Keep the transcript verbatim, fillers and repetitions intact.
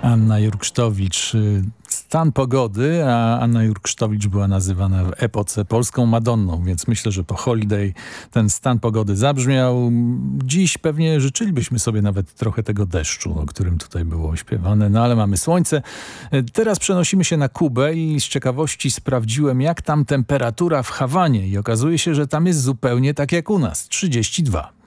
Anna Jurksztowicz. Stan pogody, a Anna Jurksztowicz była nazywana w epoce polską Madonną, więc myślę, że po Holiday ten stan pogody zabrzmiał. Dziś pewnie życzylibyśmy sobie nawet trochę tego deszczu, o którym tutaj było śpiewane, no ale mamy słońce. Teraz przenosimy się na Kubę i z ciekawości sprawdziłem, jak tam temperatura w Hawanie i okazuje się, że tam jest zupełnie tak jak u nas, trzydzieści dwa.